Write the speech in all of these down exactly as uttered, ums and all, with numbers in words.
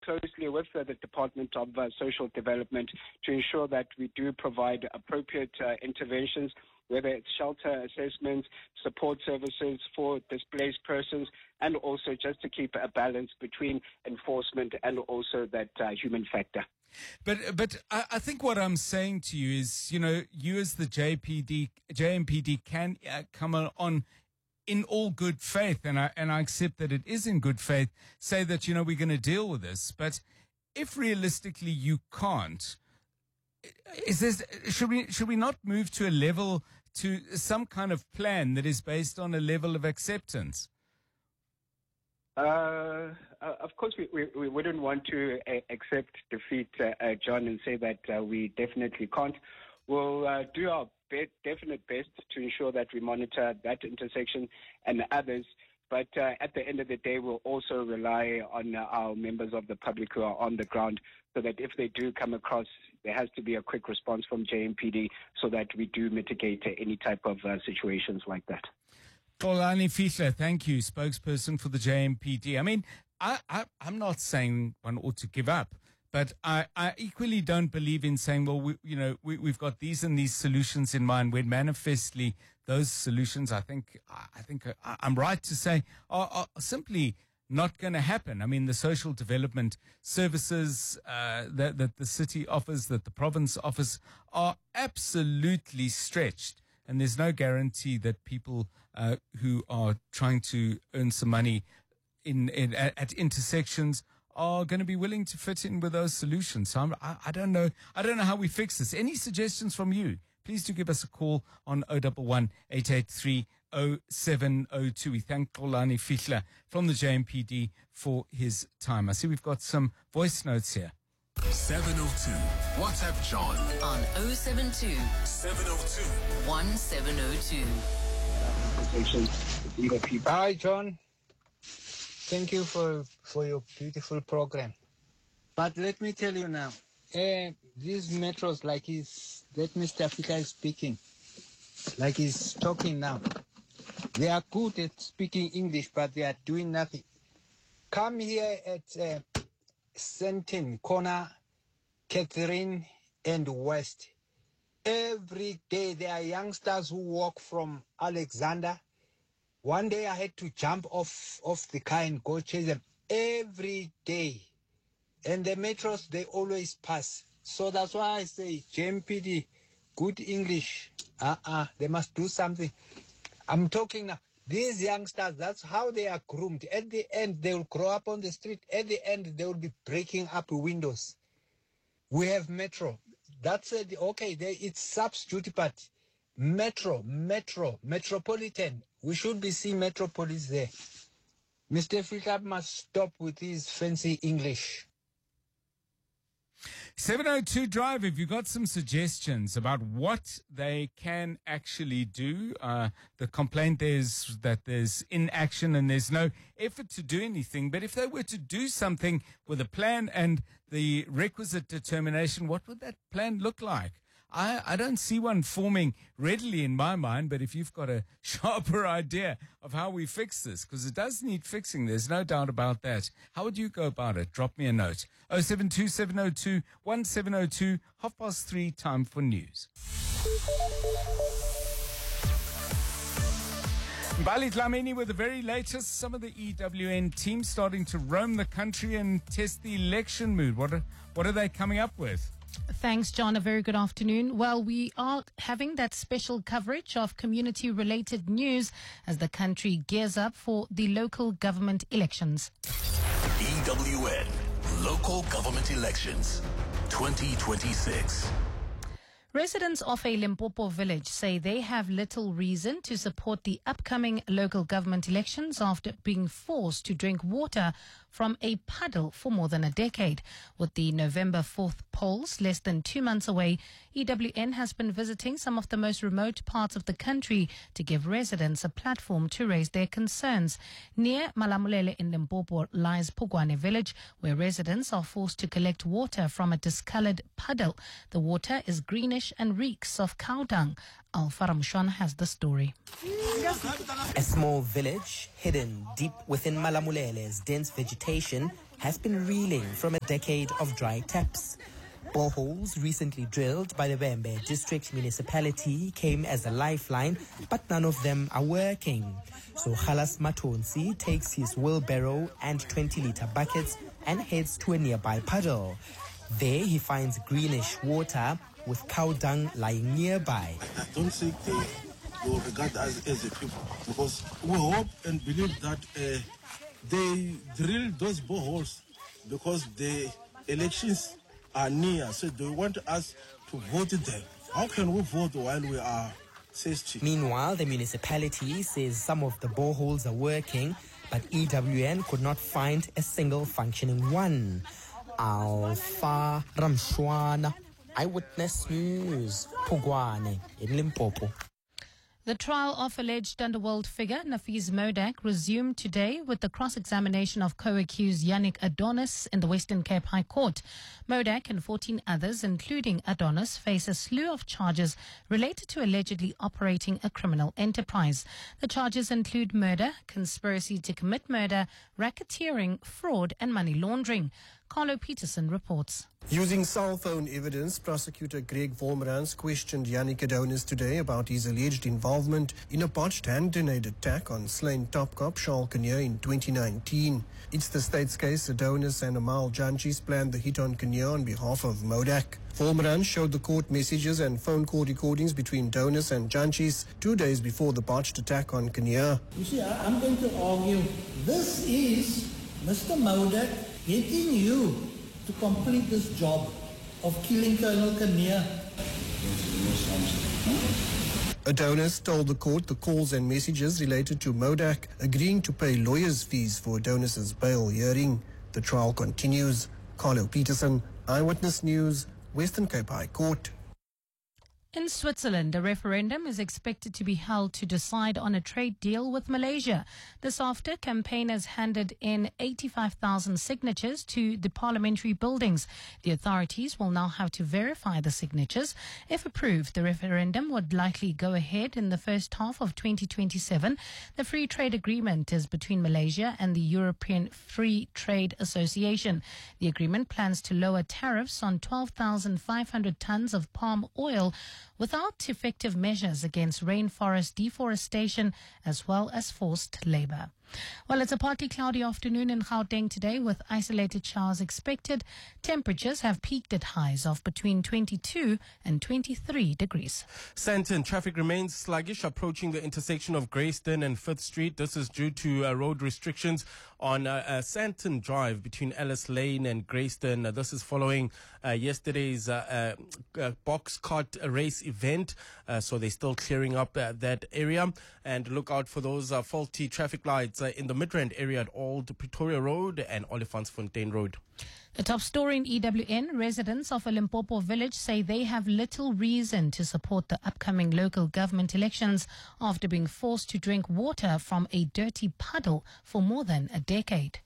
closely with uh, the Department of uh, Social Development to ensure that we do provide appropriate uh, interventions, whether it's shelter assessments, support services for displaced persons, and also just to keep a balance between enforcement and also that uh, human factor. But but I, I think what I'm saying to you is, you know, you as the J P D, J M P D can uh, come on in all good faith, and I and I accept that it is in good faith, say that, you know, we're going to deal with this. But if realistically you can't, is this, should we should we not move to a level, to some kind of plan that is based on a level of acceptance? Uh, uh, of course, we, we, we wouldn't want to uh, accept defeat, uh, uh, John, and say that uh, we definitely can't. We'll uh, do our be- definite best to ensure that we monitor that intersection and others. But uh, at the end of the day, we'll also rely on uh, our members of the public who are on the ground, so that if they do come across, there has to be a quick response from J M P D so that we do mitigate uh, any type of uh, situations like that. Xolani Fihla, thank you, spokesperson for the J M P D. I mean, I, I, I'm not saying one ought to give up, but I, I equally don't believe in saying, well, we, you know, we, we've got these and these solutions in mind, when manifestly those solutions, I think, I think I, I'm right to say, are, are simply not going to happen. I mean, the social development services uh, that, that the city offers, that the province offers, are absolutely stretched. And there's no guarantee that people uh, who are trying to earn some money in, in at, at intersections are going to be willing to fit in with those solutions. So I'm, I, I don't know. I don't know how we fix this. Any suggestions from you? Please do give us a call on oh one one, eight eight three, oh seven oh two. We thank Xolani Fihla from the J M P D for his time. I see we've got some voice notes here. seven oh two. WhatsApp John on oh seven two, seven oh two, one seven oh two. Hi, John. Thank you for, for your beautiful program. But let me tell you now, uh, these metros, like he's, that Mister Fihla is speaking, like he's talking now, they are good at speaking English, but they are doing nothing. Come here at uh, Sentin, Corner, Catherine, and West. Every day there are youngsters who walk from Alexander. One day I had to jump off, off the car and go chase them every day. And the metros, they always pass. So that's why I say, J M P D, good English. Uh-uh, they must do something. I'm talking now. These youngsters, that's how they are groomed. At the end, they will grow up on the street. At the end, they will be breaking up windows. We have metro. That's it. Okay, they, it's substitute, but metro, metro, metropolitan. We should be seeing metropolis there. Mister Fihla must stop with his fancy English. seven oh two Drive, if you've got some suggestions about what they can actually do. Uh, the complaint is that there's inaction and there's no effort to do anything. But if they were to do something with a plan and the requisite determination, what would that plan look like? I, I don't see one forming readily in my mind, but if you've got a sharper idea of how we fix this, because it does need fixing, there's no doubt about that. How would you go about it? Drop me a note. oh seven two, seven oh two, one seven oh two, half past three, time for news. Mbali Dlamini with the very latest. Some of the E W N teams starting to roam the country and test the election mood. What are, what are they coming up with? Thanks, John. A very good afternoon. Well, we are having that special coverage of community-related news as the country gears up for the local government elections. E W N Local Government Elections twenty twenty-six. Residents of a Limpopo village say they have little reason to support the upcoming local government elections after being forced to drink water from a puddle for more than a decade. With the November fourth polls less than two months away, E W N has been visiting some of the most remote parts of the country to give residents a platform to raise their concerns. Near Malamulele in Limpopo lies Pugwane village, where residents are forced to collect water from a discolored puddle. The water is greenish and reeks of cow dung. Alfara Mushwana has the story. A small village hidden deep within Malamulele's dense vegetation has been reeling from a decade of dry taps. Boreholes recently drilled by the Bembe District Municipality came as a lifeline, but none of them are working. So Khalas Matonsi takes his wheelbarrow and twenty-litre buckets and heads to a nearby puddle. There he finds greenish water with cow dung lying nearby. I don't think they will regard us as a people, because we hope and believe that uh, they drill those boreholes because the elections are near, so they want us to vote them. How can we vote while we are thirsty? Meanwhile, the municipality says some of the boreholes are working, but E W N could not find a single functioning one. Alpha Ramshwana, Eyewitness News, Pugwane in Limpopo. The trial of alleged underworld figure Nafees Modak resumed today with the cross-examination of co-accused Yannick Adonis in the Western Cape High Court. Modak and fourteen others, including Adonis, face a slew of charges related to allegedly operating a criminal enterprise. The charges include murder, conspiracy to commit murder, racketeering, fraud and money laundering. Carlo Peterson reports. Using cell phone evidence, prosecutor Greg Vormerans questioned Yannick Adonis today about his alleged involvement in a botched hand grenade attack on slain top cop Charles Kinnear in twenty nineteen. It's the state's case. Adonis and Amal Janchis planned the hit on Kinnear on behalf of Modak. Vormerans showed the court messages and phone call recordings between Adonis and Janchis two days before the botched attack on Kinnear. You see, I'm going to argue this is Mister Modak getting you to complete this job of killing Colonel Kinnear. Adonis told the court the calls and messages related to Modak agreeing to pay lawyers' fees for Adonis's bail hearing. The trial continues. Carlo Peterson, Eyewitness News, Western Cape High Court. In Switzerland, a referendum is expected to be held to decide on a trade deal with Malaysia. This after campaigners handed in eighty-five thousand signatures to the parliamentary buildings. The authorities will now have to verify the signatures. If approved, the referendum would likely go ahead in the first half of twenty twenty-seven. The free trade agreement is between Malaysia and the European Free Trade Association. The agreement plans to lower tariffs on twelve thousand five hundred tons of palm oil without effective measures against rainforest deforestation as well as forced labor. Well, it's a partly cloudy afternoon in Gauteng today with isolated showers expected. Temperatures have peaked at highs of between twenty-two and twenty-three degrees. Sandton, traffic remains sluggish approaching the intersection of Grayston and Fifth Street. This is due to uh, road restrictions on uh, uh, Sandton Drive between Ellis Lane and Grayston. Uh, this is following uh, yesterday's uh, uh, uh, box cart race event. Uh, so they're still clearing up uh, that area. And look out for those uh, faulty traffic lights uh, in the Midrand area at Old Pretoria Road and Olifantsfontein Road. The top story in E W N, residents of a Limpopo village say they have little reason to support the upcoming local government elections after being forced to drink water from a dirty puddle for more than a decade.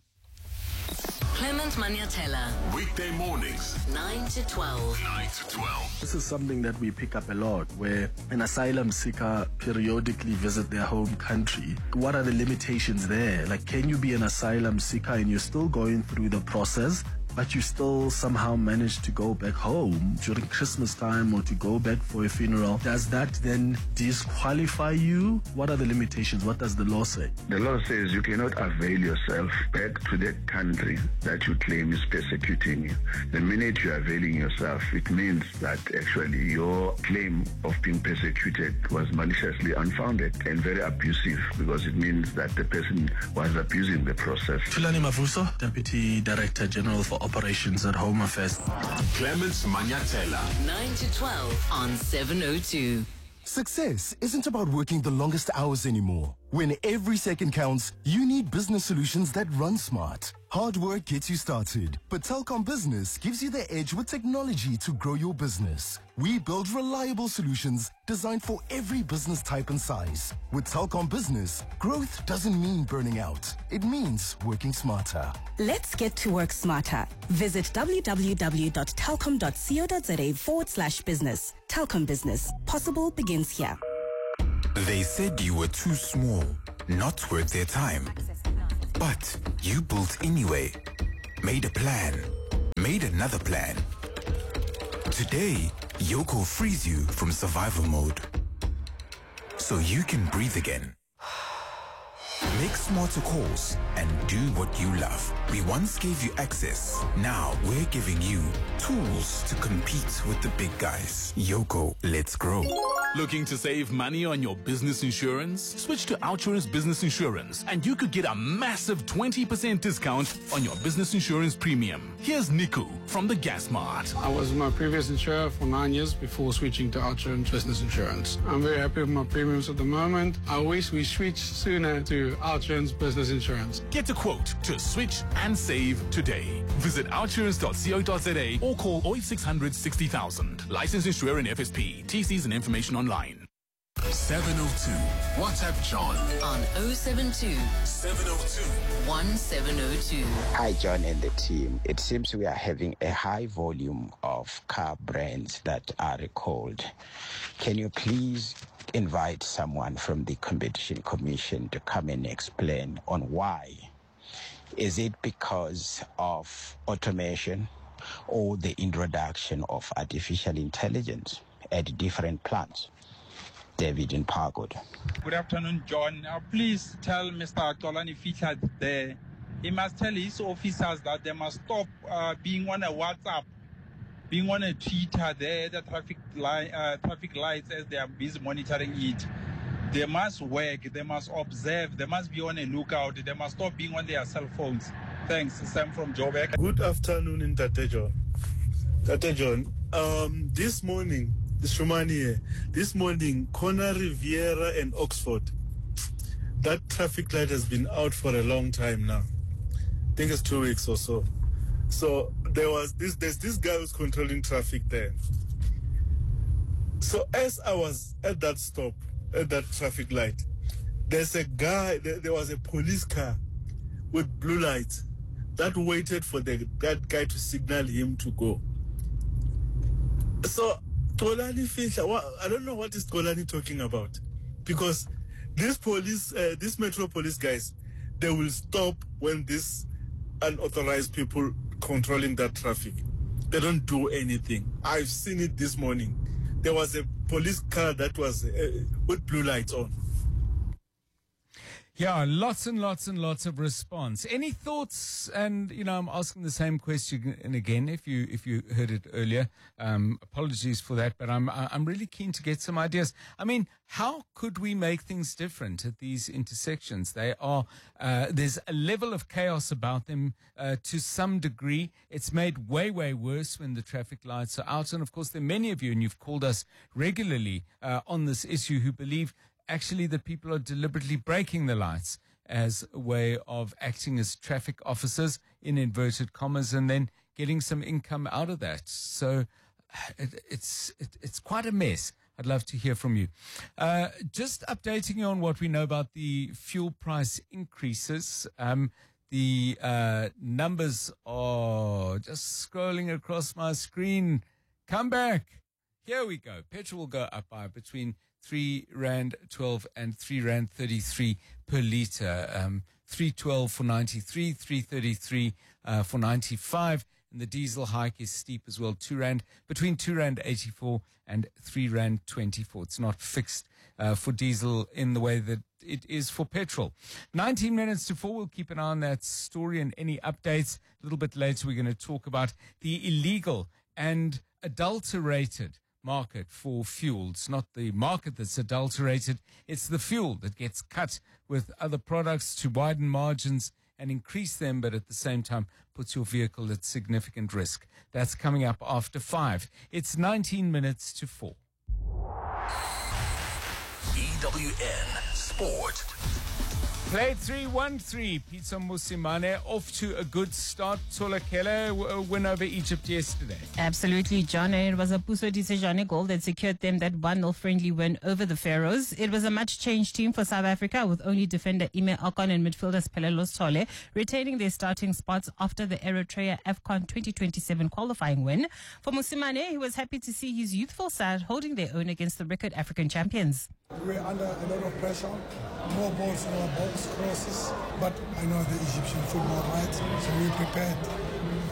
Clement Maniatella. Weekday mornings, nine to twelve. nine to twelve. This is something that we pick up a lot, where an asylum seeker periodically visit their home country. What are the limitations there? Like, can you be an asylum seeker and you're still going through the process, but you still somehow manage to go back home during Christmas time or to go back for a funeral? Does that then disqualify you? What are the limitations? What does the law say? The law says you cannot avail yourself back to the country that you claim is persecuting you. The minute you are availing yourself, it means that actually your claim of being persecuted was maliciously unfounded and very abusive, because it means that the person was abusing the process. Thulani Mavuso, Deputy Director General for Operations at Home Affairs. Clements Maniatella. nine to twelve on seven oh two. Success isn't about working the longest hours anymore. When every second counts, you need business solutions that run smart. Hard work gets you started, but Telkom Business gives you the edge with technology to grow your business. We build reliable solutions designed for every business type and size. With Telkom Business, growth doesn't mean burning out. It means working smarter. Let's get to work smarter. Visit www.telkom.co.za forward slash business. Telkom Business. Possible begins here. They said you were too small, not worth their time. But you built anyway. made a plan, made another plan. Today, Yoko frees you from survival mode so you can breathe again. Make smarter calls and do what you love. We once gave you access. Now we're giving you tools to compete with the big guys. Yoko, let's grow. Looking to save money on your business insurance? Switch to Outsurance Business Insurance and you could get a massive twenty percent discount on your business insurance premium. Here's Niku from the Gas Mart. I was my previous insurer for nine years before switching to Outsurance Business Insurance. I'm very happy with my premiums at the moment. I wish we switched sooner to Outsurance Business Insurance. Get a quote to switch and save today. Visit outsurance dot co dot za or call oh eight six hundred sixty thousand. Licensed insurer and F S P. T Cs and information online. seven oh two. WhatsApp John on oh seven two, seven oh two, one seven oh two. Hi, John and the team. It seems we are having a high volume of car brands that are recalled. Can you please invite someone from the Competition Commission to come and explain on why? Is it because of automation or the introduction of artificial intelligence at different plants? David in Parkwood. Good afternoon, John. Uh, please tell Mister Tolani Fitla there, he must tell his officers that they must stop uh, being on a WhatsApp, being on a Twitter there, the traffic, li- uh, traffic lights as they are busy monitoring it. They must work, they must observe, they must be on a lookout, they must stop being on their cell phones. Thanks, Sam from Joburg. Good afternoon, in Tate John. Tate John, um, this morning, this Shumani here, this morning, Corner Riviera and Oxford, that traffic light has been out for a long time now. I think it's two weeks or so. So there was this, there's this guy who's controlling traffic there. So as I was at that stop, at that traffic light, there's a guy, there, there was a police car with blue lights that waited for the, that guy to signal him to go. So Tolani Fisher, what, I don't know what is Tolani talking about, because these police, uh, these Metro Police guys, they will stop when these unauthorized people controlling that traffic. They don't do anything. I've seen it this morning. There was a police car that was uh, with blue lights on. Yeah, lots and lots and lots of response. Any thoughts? And you know, I'm asking the same question and again. If you if you heard it earlier, um, apologies for that. But I'm I'm really keen to get some ideas. I mean, how could we make things different at these intersections? They are uh, there's a level of chaos about them uh, to some degree. It's made way way worse when the traffic lights are out. And of course, there are many of you, and you've called us regularly uh, on this issue, who believe actually that people are deliberately breaking the lights as a way of acting as traffic officers, in inverted commas, and then getting some income out of that. So it, it's it, it's quite a mess. I'd love to hear from you. Uh, just updating you on what we know about the fuel price increases. Um, the uh, numbers are just scrolling across my screen. Come back. Here we go. Petrol will go up by between three rand twelve and three rand thirty-three per litre. Um, three twelve for ninety-three, three thirty-three uh, for ninety-five. And the diesel hike is steep as well. Two rand between two rand eighty-four and three rand twenty-four. It's not fixed uh, for diesel in the way that it is for petrol. nineteen minutes to four. We'll keep an eye on that story and any updates. A little bit later, we're going to talk about the illegal and adulterated market for fuel. It's not the market that's adulterated, it's the fuel that gets cut with other products to widen margins and increase them, but at the same time puts your vehicle at significant risk. That's coming up after five. It's nineteen minutes to four. E W N Sport. Play three one three. Pizza Musimane off to a good start. Tola Keller win over Egypt yesterday. Absolutely, John. And it was a Puso Disejane goal that secured them that one nil friendly win over the Pharaohs. It was a much-changed team for South Africa, with only defender Ime Okon and midfielders Pelelos Tole retaining their starting spots after the Eritrea AFCON twenty twenty-seven qualifying win. For Musimane, he was happy to see his youthful side holding their own against the record African champions. We were under a lot of pressure, more balls in our box, crosses, but I know the Egyptian football, right? So we prepared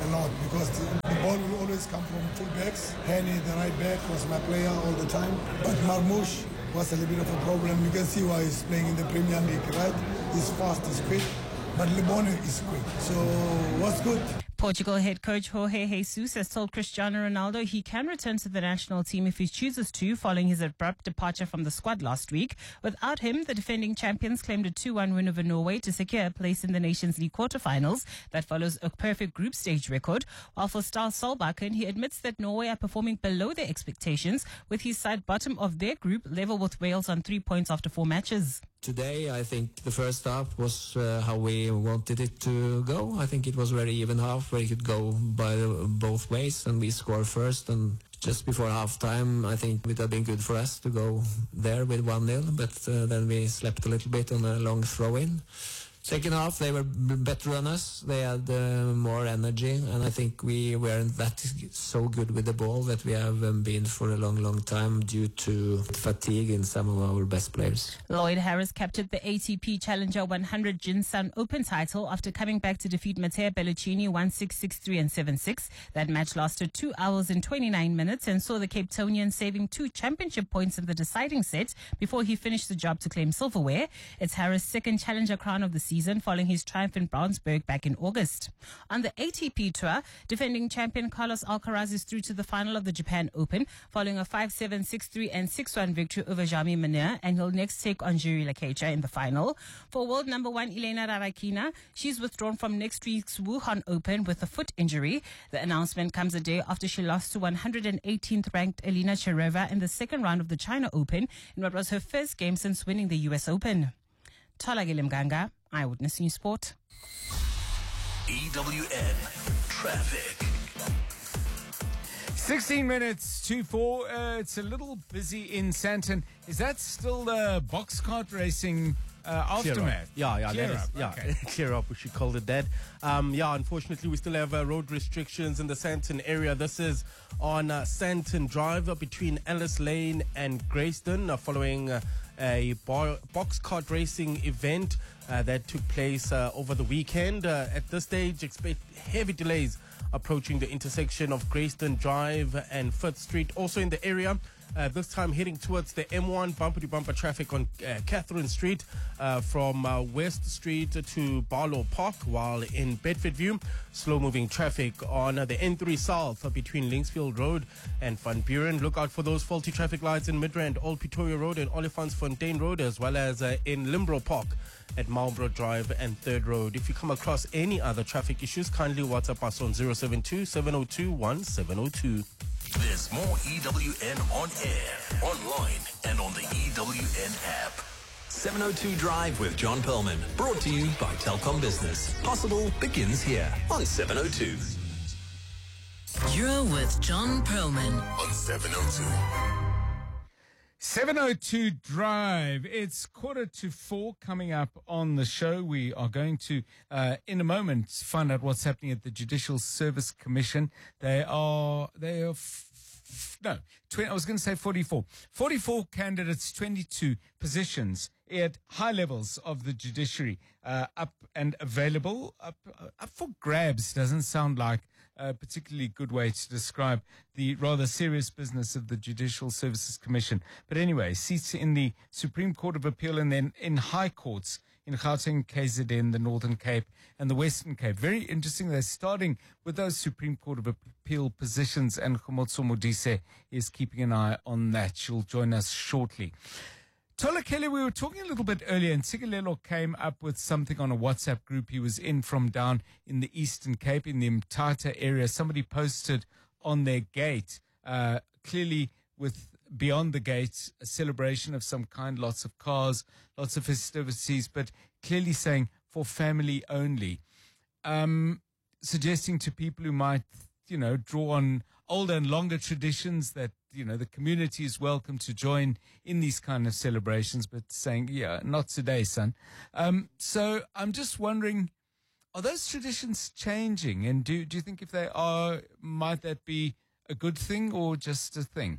a lot because the, the ball will always come from full backs. Henny, the right back, was my player all the time. But Marmoush was a little bit of a problem. You can see why he's playing in the Premier League, right? He's fast, he's quick. But Lebone is quick. So what's good? Portugal head coach Jorge Jesus has told Cristiano Ronaldo he can return to the national team if he chooses to, following his abrupt departure from the squad last week. Without him, the defending champions claimed a two one win over Norway to secure a place in the Nations League quarterfinals. That follows a perfect group stage record. While for Star Solbakken, he admits that Norway are performing below their expectations, with his side bottom of their group, level with Wales on three points after four matches. Today, I think the first half was uh, how we wanted it to go. I think it was very even half, where it could go by the, both ways, and we scored first. And just before half time, I think it would have been good for us to go there with one nil, but uh, then we slept a little bit on a long throw-in. Second half, they were better than us. They had uh, more energy, and I think we weren't that so good with the ball that we have um, been for a long, long time due to fatigue in some of our best players. Lloyd Harris captured the A T P Challenger one hundred Jinsan Open title after coming back to defeat Matteo Belluccini one six, six three and seven six. That match lasted two hours and twenty-nine minutes and saw the Cape Townian saving two championship points in the deciding set before he finished the job to claim silverware. It's Harris' second Challenger crown of the season, following his triumph in Brownsburg back in August. On the A T P Tour, defending champion Carlos Alcaraz is through to the final of the Japan Open, following a five seven, six three and six one victory over Jami Munir, and he'll next take on Jiri Lakecha in the final. For world number one Elena Rybakina, she's withdrawn from next week's Wuhan Open with a foot injury. The announcement comes a day after she lost to one hundred eighteenth ranked Elena Chereva in the second round of the China Open in what was her first game since winning the U S Open. Tola Gilimganga, Eyewitness News Sport. E W N Traffic. sixteen minutes to four. Uh, it's a little busy in Sandton. Is that still the box cart racing uh, aftermath? Yeah, yeah, Clear that up. is, yeah, Okay. clear up. We should call it that. Um, yeah, unfortunately, we still have uh, road restrictions in the Sandton area. This is on uh, Sandton Drive uh, between Ellis Lane and Greyston, uh, following uh, a bar- box cart racing event uh, that took place uh, over the weekend. Uh, at this stage, expect heavy delays approaching the intersection of Greyston Drive and Fifth Street. Also in the area, uh, this time heading towards the M one, bumper-to-bumper traffic on uh, Catherine Street uh, from uh, West Street to Barlow Park, while in Bedfordview, slow-moving traffic on uh, the N three South uh, between Linksfield Road and Van Buren. Look out for those faulty traffic lights in Midrand, Old Pretoria Road and Olifantsfontein Road, as well as uh, in Limbro Park at Marlborough Drive and Third Road. If you come across any other traffic issues, kindly WhatsApp us on zero seven two, seven zero two, one seven zero two. There's more E W N on air, online, and on the E W N app. seven oh two Drive with John Perlman. Brought to you by Telkom Business. Possible begins here on seven oh two. You're with John Perlman on seven oh two. seven oh two Drive. It's quarter to four. Coming up on the show, we are going to, uh, in a moment, find out what's happening at the Judicial Service Commission. They are, they are, f- f- no, twenty, I was going to say forty-four. forty-four candidates, twenty-two positions at high levels of the judiciary, uh, up and available, up, up for grabs. Doesn't sound like a particularly good way to describe the rather serious business of the Judicial Services Commission. But anyway, seats in the Supreme Court of Appeal and then in high courts in Gauteng, K Z N, the Northern Cape and the Western Cape. Very interesting. They're starting with those Supreme Court of Appeal positions, and Khomotso Modise is keeping an eye on that. She'll join us shortly. Tola Kelly, we were talking a little bit earlier, and Sigalelo came up with something on a WhatsApp group he was in from down in the Eastern Cape, in the Mthatha area. Somebody posted on their gate, uh, clearly with beyond the gate, a celebration of some kind, lots of cars, lots of festivities, but clearly saying for family only, um, suggesting to people who might, you know, draw on older and longer traditions that, you know, the community is welcome to join in these kind of celebrations, but saying, yeah, not today, son. Um, so I'm just wondering, are those traditions changing? And do, do you think if they are, might that be a good thing or just a thing?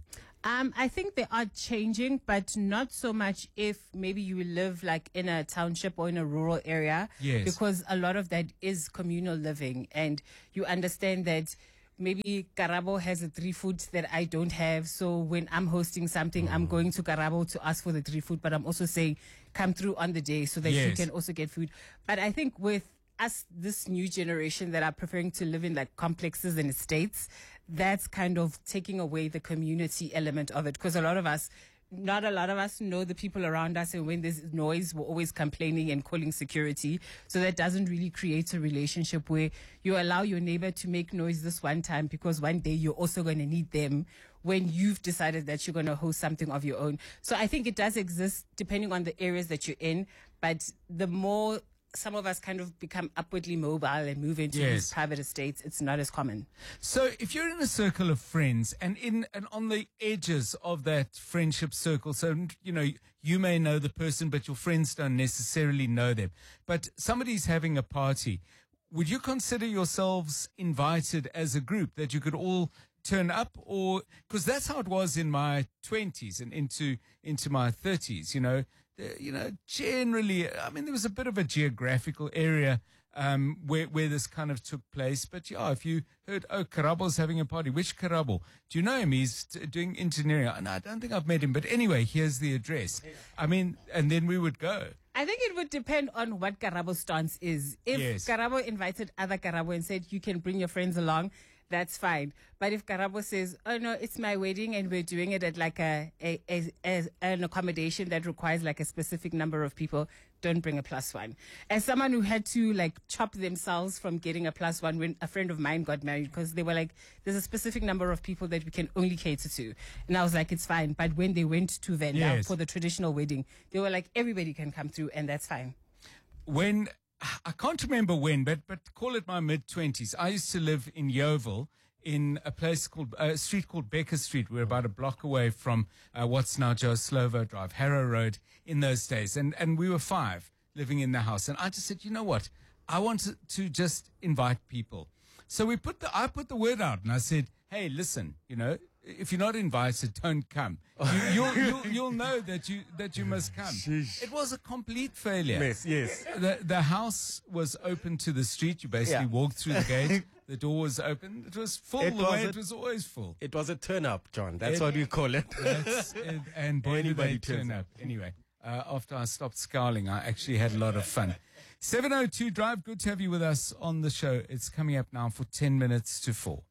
Um, I think they are changing, but not so much if maybe you live like in a township or in a rural area. Yes. Because a lot of that is communal living, and you understand that maybe Karabo has a three food that I don't have. So when I'm hosting something, I'm going to Karabo to ask for the three food, but I'm also saying come through on the day so that you Yes. can also get food. But I think with us, this new generation that are preferring to live in like complexes and estates, that's kind of taking away the community element of it. Because a lot of us, not a lot of us know the people around us, and when there's noise, we're always complaining and calling security. So that doesn't really create a relationship where you allow your neighbor to make noise this one time because one day you're also going to need them when you've decided that you're going to host something of your own. So I think it does exist depending on the areas that you're in, but the more some of us kind of become upwardly mobile and move into Yes. these private estates, it's not as common. So if you're in a circle of friends and in and on the edges of that friendship circle, so, you know, you may know the person, but your friends don't necessarily know them, but somebody's having a party, would you consider yourselves invited as a group that you could all turn up? Or because that's how it was in my twenties and into into my thirties, you know. The- you know, generally, I mean, there was a bit of a geographical area um, where where this kind of took place. But yeah, if you heard, oh, Karabo's having a party, which Karabo? Do you know him? He's t- doing engineering. And I don't think I've met him. But anyway, here's the address. I mean, and then we would go. I think it would depend on what Karabo's stance is. If Yes. Karabo invited other Karabo and said, you can bring your friends along, that's fine. But if Karabo says, oh no, it's my wedding and we're doing it at like a, a, a, a an accommodation that requires like a specific number of people, don't bring a plus one. As someone who had to like chop themselves from getting a plus one when a friend of mine got married, because they were like, there's a specific number of people that we can only cater to. And I was like, it's fine. But when they went to Venda Yes. for the traditional wedding, they were like, everybody can come through and that's fine. When I can't remember when, but but call it my mid twenties. I used to live in Yeovil in a place called a street called Becker Street. We're about a block away from uh, what's now Joe Slovo Drive, Harrow Road. In those days, and and we were five living in the house, and I just said, you know what, I want to, to just invite people. So we put the I put the word out, and I said, hey, listen, you know, if you're not invited, don't come. You, you'll, you'll, you'll know that you that you must come. It was a complete failure. Yes, yes. The the house was open to the street. You basically Yeah. walked through the gate. The door was open. It was full It the was way a- it was always full. It was a turn up, John. That's It- what we call it. That's it. And boy, did Anybody they turn turns up. Anyway, uh, after I stopped scowling, I actually had a lot of fun. seven oh two Drive, good to have you with us on the show. It's coming up now for ten minutes to four.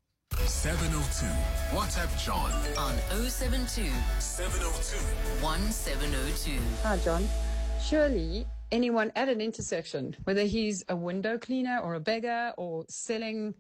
seven oh two. WhatsApp John on oh seven two, seven oh two. one seven oh two. Hi, John. Surely anyone at an intersection, whether he's a window cleaner or a beggar or selling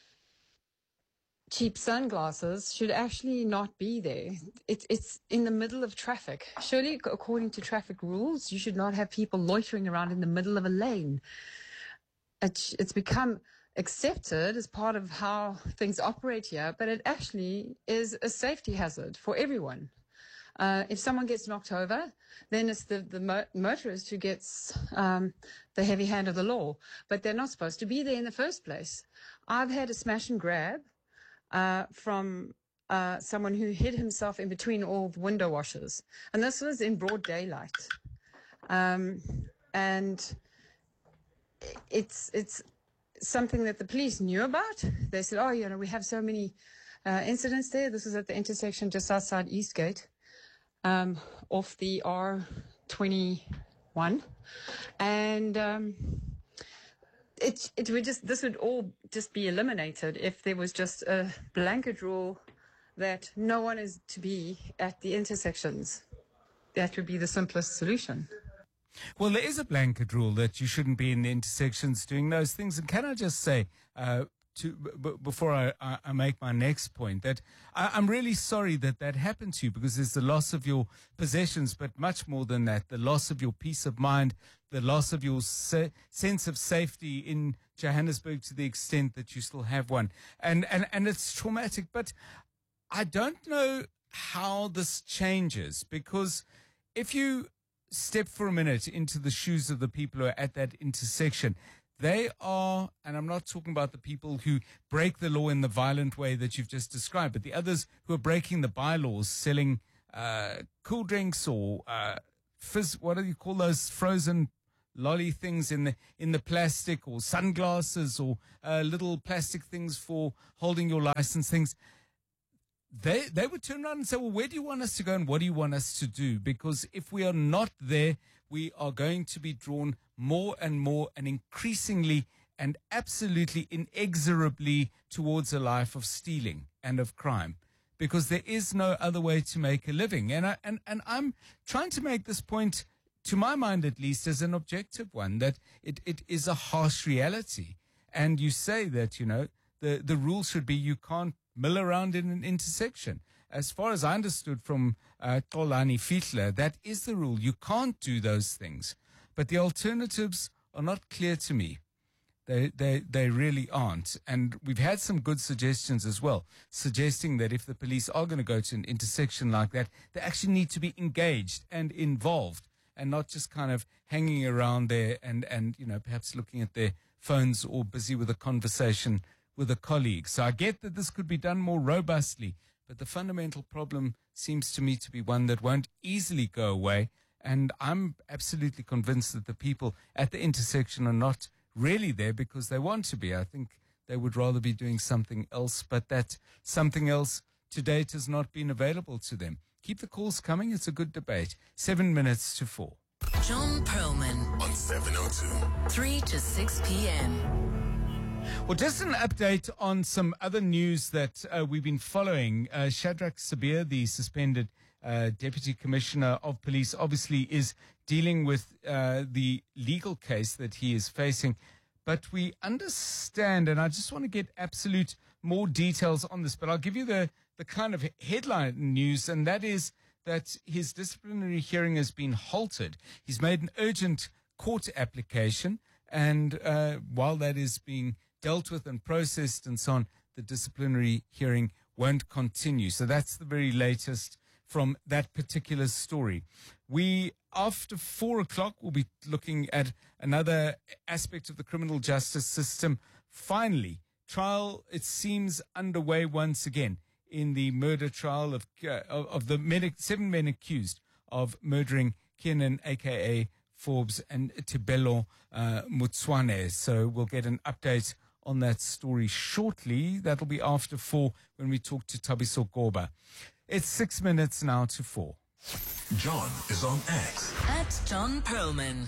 cheap sunglasses, should actually not be there. It, it's in the middle of traffic. Surely, according to traffic rules, you should not have people loitering around in the middle of a lane. It's, it's become accepted as part of how things operate here, but it actually is a safety hazard for everyone. Uh, if someone gets knocked over, then it's the, the mo- motorist who gets um, the heavy hand of the law. But they're not supposed to be there in the first place. I've had a smash and grab uh, from uh, someone who hid himself in between all the window washers. And this was in broad daylight. Um, and it's it's something that the police knew about. They said, oh, you know, we have so many uh, incidents there. This was at the intersection just outside Eastgate. Um, off the R twenty-one, and um, it it would just this would all just be eliminated if there was just a blanket rule that no one is to be at the intersections. That would be the simplest solution. Well, there is a blanket rule that you shouldn't be in the intersections doing those things. And can I just say, uh, to b- b- before I, I, I make my next point, that I, I'm really sorry that that happened to you, because there's the loss of your possessions, but much more than that, the loss of your peace of mind, the loss of your se- sense of safety in Johannesburg to the extent that you still have one. And, and, and it's traumatic, but I don't know how this changes, because if you step for a minute into the shoes of the people who are at that intersection, They are, and I'm not talking about the people who break the law in the violent way that you've just described, but the others who are breaking the bylaws, selling uh, cool drinks or uh, fizz, what do you call those frozen lolly things in the in the plastic, or sunglasses, or uh, little plastic things for holding your license things. They they would turn around and say, well, where do you want us to go and what do you want us to do? Because if we are not there, we are going to be drawn more and more and increasingly and absolutely inexorably towards a life of stealing and of crime, because there is no other way to make a living. And I, and, and I'm trying to make this point, to my mind at least, as an objective one, that it, it is a harsh reality. And you say that, you know, the, the rule should be you can't mill around in an intersection. As far as I understood from uh, Xolani Fihla, that is the rule. You can't do those things. But the alternatives are not clear to me. They, they, they really aren't. And we've had some good suggestions as well, suggesting that if the police are going to go to an intersection like that, they actually need to be engaged and involved and not just kind of hanging around there and, and, you know, perhaps looking at their phones or busy with a conversation with a colleague. So I get that this could be done more robustly, but the fundamental problem seems to me to be one that won't easily go away. And I'm absolutely convinced that the people at the intersection are not really there because they want to be. I think they would rather be doing something else, but that something else to date has not been available to them. Keep the calls coming. It's a good debate. Seven minutes to four. John Perlman on seven oh two. three to six p.m. Well, just an update on some other news that uh, we've been following. Uh, Shadrach Sabir, the suspended uh, Deputy Commissioner of Police, obviously is dealing with uh, the legal case that he is facing. But we understand, and I just want to get absolute more details on this, but I'll give you the, the kind of headline news, and that is that his disciplinary hearing has been halted. He's made an urgent court application, and uh, while that is being dealt with and processed and so on, the disciplinary hearing won't continue. So that's the very latest from that particular story. We, after four o'clock, will be looking at another aspect of the criminal justice system. Finally, trial, it seems, underway once again in the murder trial of uh, of the men, seven men accused of murdering Kiernan, a k a. Forbes, and Tibelo uh, Mutswane. So we'll get an update on that story shortly. That'll be after four when we talk to Thabiso Goba. It's six minutes now to four. John is on X. At John Perlman.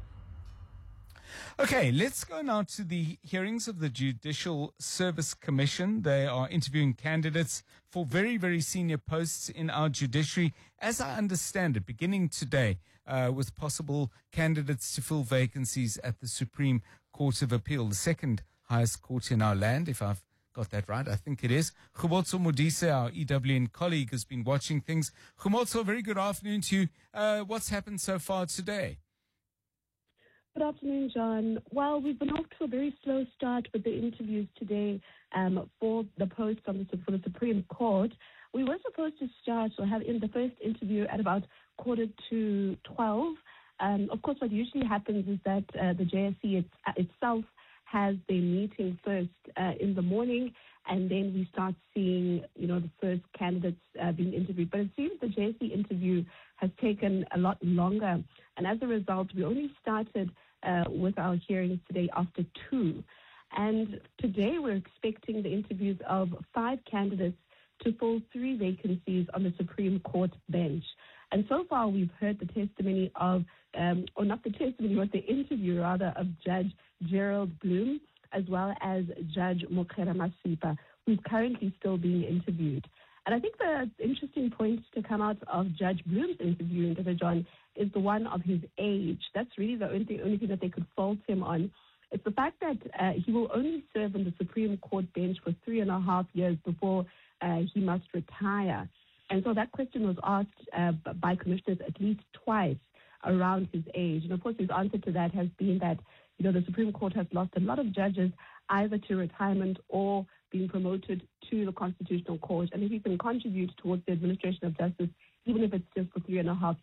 Okay, let's go now to the hearings of the Judicial Service Commission. They are interviewing candidates for very, very senior posts in our judiciary, as I understand it, beginning today, uh, with possible candidates to fill vacancies at the Supreme Court of Appeal, the second highest court in our land, if I've got that right. I think it is. Khumotso Modise, our E W N colleague, has been watching things. Khumotso, very good afternoon to you. Uh, what's happened so far today? Good afternoon, John. Well, we've been off to a very slow start with the interviews today um, for the post on the, for the Supreme Court. We were supposed to start or have in the first interview at about quarter to twelve. Um, of course, what usually happens is that uh, the J S C it's, uh, itself has their meeting first uh, in the morning, and then we start seeing, you know, the first candidates uh, being interviewed. But it seems the J S C interview has taken a lot longer, and as a result, we only started uh, with our hearings today after two. And today we're expecting the interviews of five candidates to fill three vacancies on the Supreme Court bench. And so far, we've heard the testimony of, um, or not the testimony, but the interview, rather, of Judge Gerald Bloom, as well as Judge Mokera Masipa, who's currently still being interviewed. And I think the interesting point to come out of Judge Bloom's interview, John, is the one of his age. That's really the only, only thing that they could fault him on. It's the fact that uh, he will only serve on the Supreme Court bench for three and a half years before uh, he must retire. And so that question was asked uh, by commissioners at least twice around his age. And of course, his answer to that has been that, you know, the Supreme Court has lost a lot of judges either to retirement or being promoted to the Constitutional Court. And if he can contribute towards the administration of justice, even if it's just for three and a half years,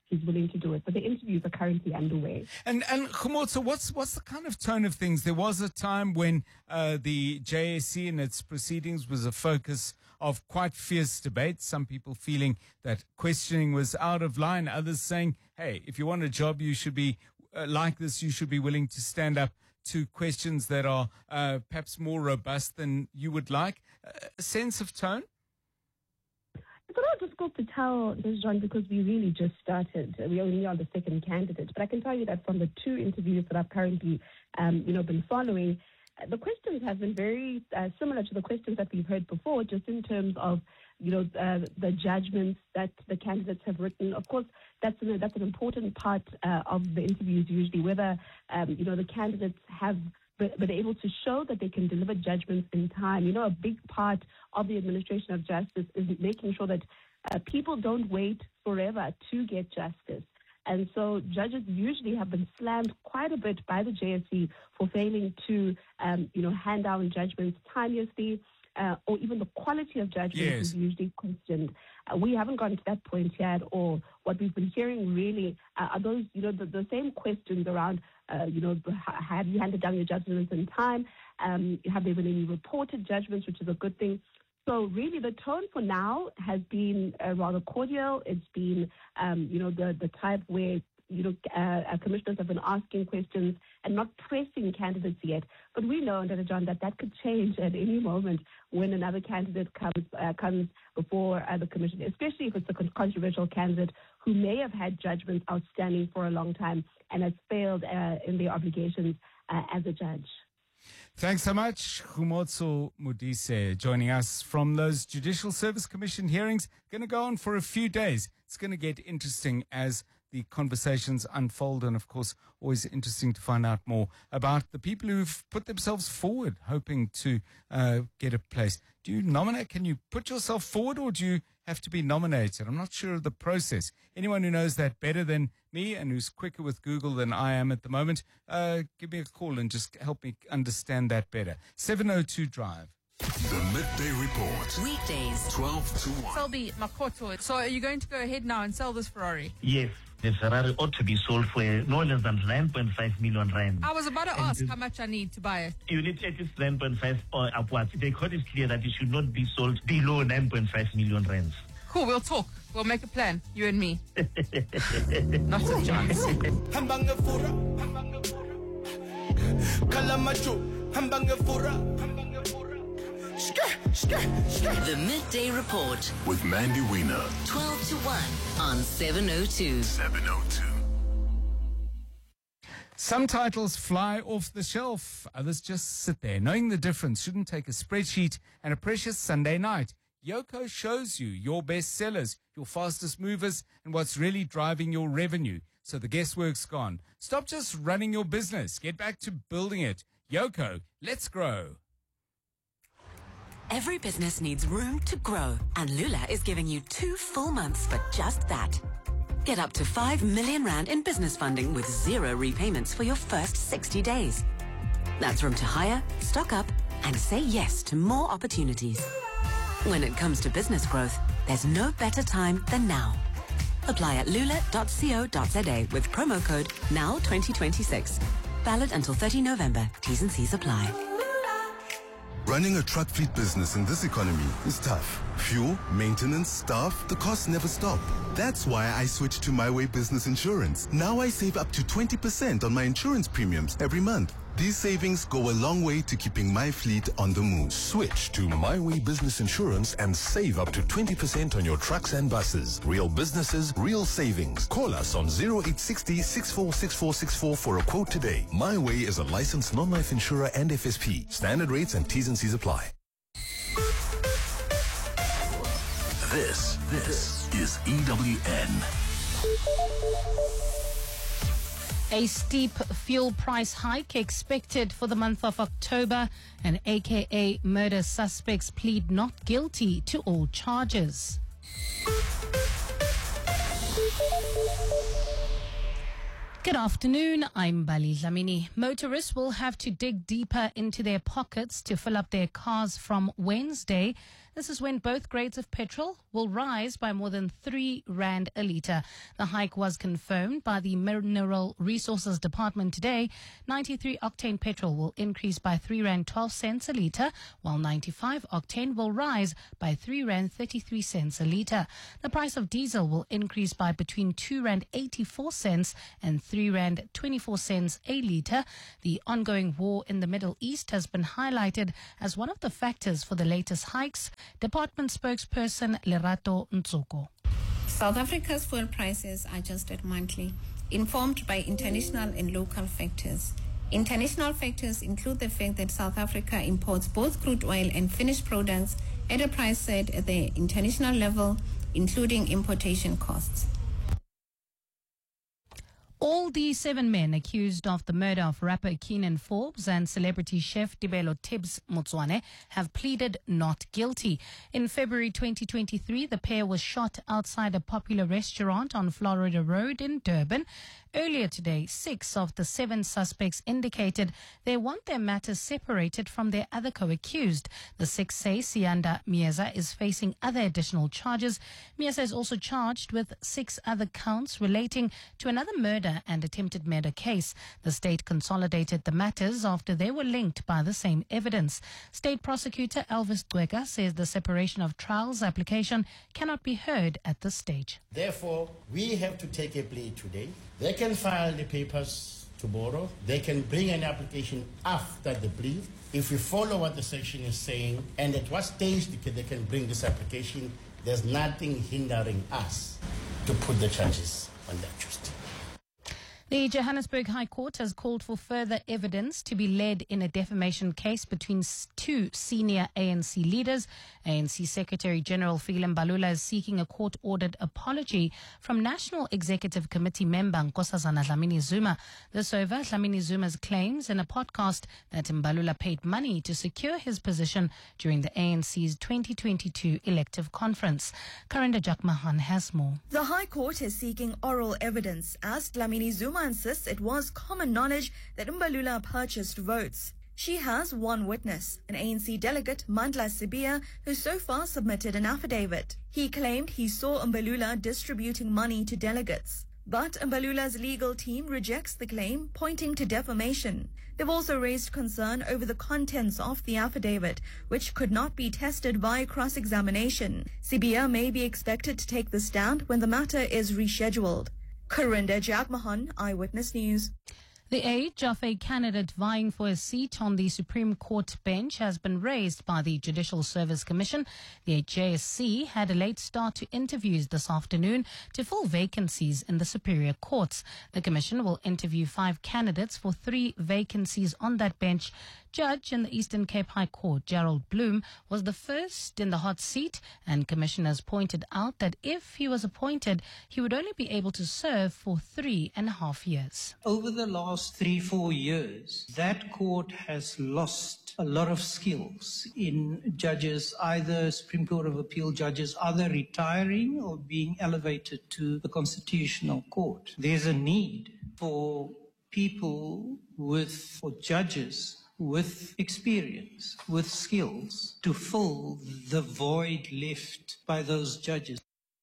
he's willing to do it. But the interviews are currently underway. And and Khumotso, what's what's the kind of tone of things? There was a time when uh, the J S C and its proceedings was a focus of quite fierce debate. Some people feeling that questioning was out of line. Others saying, "Hey, if you want a job, you should be uh, like this. You should be willing to stand up to questions that are uh, perhaps more robust than you would like." Uh, a sense of tone. It's a little difficult to tell, John, because we really just started. We only are the second candidate. But I can tell you that from the two interviews that I've currently, um, you know, been following, uh, the questions have been very uh, similar to the questions that we've heard before, just in terms of, you know, uh, the judgments that the candidates have written. Of course, that's an, that's an important part uh, of the interviews usually, whether, um, you know, the candidates have been able to show that they can deliver judgments in time. You know, a big part of the administration of justice is making sure that uh, people don't wait forever to get justice. And so judges usually have been slammed quite a bit by the J S C for failing to, um, you know, hand down judgments timeously, uh, or even the quality of judgments Yes. is usually questioned. Uh, we haven't gotten to that point yet, or what we've been hearing really uh, are those, you know, the, the same questions around, uh, you know, have you handed down your judgments in time? Um, have there been any reported judgments, which is a good thing. So really the tone for now has been uh, rather cordial. It's been, um, you know, the, the type where, you know, uh, commissioners have been asking questions and not pressing candidates yet. But we know, Doctor John, that that could change at any moment when another candidate comes uh, comes before uh, the commission, especially if it's a con- controversial candidate who may have had judgments outstanding for a long time and has failed uh, in their obligations uh, as a judge. Thanks so much, Khumotso Modise, joining us from those Judicial Service Commission hearings. Going to go on for a few days. It's going to get interesting as the conversations unfold, and of course, always interesting to find out more about the people who've put themselves forward, hoping to uh, get a place. Do you nominate? Can you put yourself forward, or do you have to be nominated? I'm not sure of the process. Anyone who knows that better than me and who's quicker with Google than I am at the moment, uh, give me a call and just help me understand that better. seven oh two Drive. The Midday Report. Weekdays. twelve to one. Selby Makoto. So are you going to go ahead now and sell this Ferrari? Yes, the Ferrari ought to be sold for no less than nine point five million rand. I was about to And ask this- how much I need to buy it. You need to at least nine point five or upwards. The code is clear that it should not be sold below nine point five million rand. Cool, we'll talk. We'll make a plan, you and me. Not a chance. The Midday Report. With Mandy Wiener. twelve to one on seven oh two. seven oh two. Some titles fly off the shelf. Others just sit there. Knowing the difference shouldn't take a spreadsheet and a precious Sunday night. Yoko shows you your best sellers, your fastest movers, and what's really driving your revenue. So the guesswork's gone. Stop just running your business. Get back to building it. Yoko, let's grow. Every business needs room to grow, and Lula is giving you two full months for just that. Get up to five million rand in business funding with zero repayments for your first sixty days. That's room to hire, stock up, and say yes to more opportunities. When it comes to business growth, there's no better time than now. Apply at lula dot co dot za with promo code now twenty twenty-six. Valid until thirtieth November. T's and C's apply. Running a truck fleet business in this economy is tough. Fuel, maintenance, staff, the costs never stop. That's why I switched to My Way Business Insurance. Now I save up to twenty percent on my insurance premiums every month. These savings go a long way to keeping my fleet on the move. Switch to My Way Business Insurance and save up to twenty percent on your trucks and buses. Real businesses, real savings. Call us on zero eight six zero, six four six four six four for a quote today. My Way is a licensed non-life insurer and F S P. Standard rates and T's and C's apply. This, this is E W N. A steep fuel price hike expected for the month of October, and A K A murder suspects plead not guilty to all charges. Good afternoon, I'm Bali Dlamini. Motorists will have to dig deeper into their pockets to fill up their cars from Wednesday. This is when both grades of petrol will rise by more than three rand a litre. The hike was confirmed by the Mineral Resources Department today. ninety-three octane petrol will increase by three rand twelve cents a litre, while ninety-five octane will rise by three rand thirty-three cents a litre. The price of diesel will increase by between two rand eighty-four cents and three rand twenty-four cents a litre. The ongoing war in the Middle East has been highlighted as one of the factors for the latest hikes. Department spokesperson Lerato Ntsoko. South Africa's fuel prices are adjusted monthly, informed by international and local factors. International factors include the fact that South Africa imports both crude oil and finished products at a price set at the international level, including importation costs. All the seven men accused of the murder of rapper Keenan Forbes and celebrity chef Tibelo Tibbs Motswane have pleaded not guilty. In February twenty twenty-three, the pair was shot outside a popular restaurant on Florida Road in Durban. Earlier today, six of the seven suspects indicated they want their matters separated from their other co-accused. The six say Sianda Mieza is facing other additional charges. Mieza is also charged with six other counts relating to another murder and attempted murder case. The state consolidated the matters after they were linked by the same evidence. State prosecutor Elvis Dweka says the separation of trials application cannot be heard at this stage. Therefore, we have to take a plea today. They can file the papers tomorrow. They can bring an application after the plea. If we follow what the section is saying, and at what stage they can bring this application, there's nothing hindering us to put the charges on that Tuesday. The Johannesburg High Court has called for further evidence to be led in a defamation case between two senior A N C leaders. A N C Secretary General Fikile Mbalula is seeking a court-ordered apology from National Executive Committee member Nkosazana Dlamini Zuma. This over Dlamini Zuma's claims in a podcast that Mbalula paid money to secure his position during the A N C's twenty twenty-two elective conference. Karinda Jakmahan has more. The High Court is seeking oral evidence as Dlamini Zuma insists it was common knowledge that Mbalula purchased votes. She has one witness, an A N C delegate, Mandla Sibia, who so far submitted an affidavit. He claimed he saw Mbalula distributing money to delegates. But Mbalula's legal team rejects the claim, pointing to defamation. They've also raised concern over the contents of the affidavit, which could not be tested by cross-examination. Sibia may be expected to take the stand when the matter is rescheduled. Karinda Jagmohan, Eyewitness News. The age of a candidate vying for a seat on the Supreme Court bench has been raised by the Judicial Service Commission. The J S C had a late start to interviews this afternoon to fill vacancies in the Superior Courts. The Commission will interview five candidates for three vacancies on that bench. Judge in the Eastern Cape High Court, Gerald Bloom, was the first in the hot seat, and commissioners pointed out that if he was appointed, he would only be able to serve for three and a half years. Over the last three, four years, that court has lost a lot of skills in judges, either Supreme Court of Appeal judges, either retiring or being elevated to the Constitutional Court. There's a need for people with, or judges with experience, with skills, to fill the void left by those judges.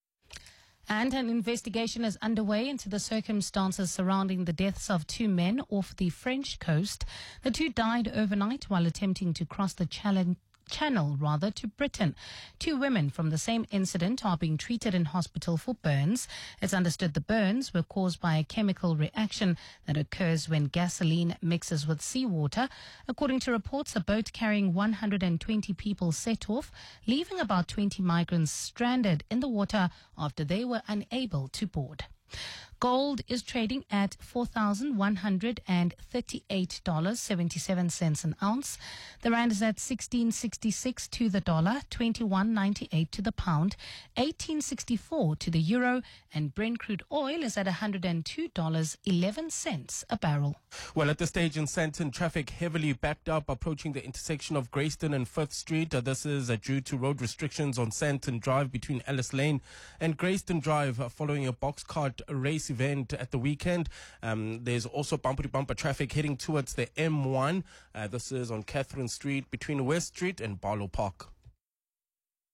And an investigation is underway into the circumstances surrounding the deaths of two men off the French coast. The two died overnight while attempting to cross the challenge. Channel rather to Britain. Two women from the same incident are being treated in hospital for burns. It's understood the burns were caused by a chemical reaction that occurs when gasoline mixes with seawater. According to reports, a boat carrying one hundred twenty people set off, leaving about twenty migrants stranded in the water after they were unable to board. Gold is trading at four thousand one hundred thirty-eight dollars and seventy-seven cents an ounce. The rand is at sixteen sixty-six to the dollar, twenty-one ninety-eight to the pound, eighteen sixty-four to the euro, and Brent crude oil is at one hundred two dollars and eleven cents a barrel. Well, at this stage in Sandton, traffic heavily backed up approaching the intersection of Grayston and Fifth Street. Uh, this is uh, due to road restrictions on Sandton Drive between Ellis Lane and Grayston Drive uh, following a box cart race event at the weekend. Um, there's also bumper-to-bumper traffic heading towards the M one. Uh, this is on Catherine Street between West Street and Barlow Park.